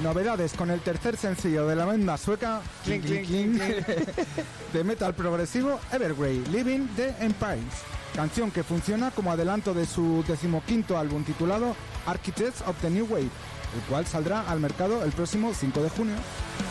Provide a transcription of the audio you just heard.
Novedades con el tercer sencillo de la banda sueca Clink, clink, clink, clink. de metal progresivo Evergrey, Living the Empires, canción que funciona como adelanto de su 15º álbum titulado Architects of the New Wave, el cual saldrá al mercado el próximo 5 de junio.